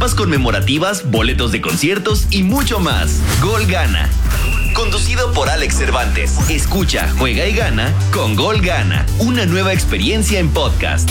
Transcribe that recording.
rifadas conmemorativas, boletos de conciertos y mucho más. Gol Gana. Conducido por Alex Cervantes. Escucha, juega y gana con Gol Gana. Una nueva experiencia en podcast.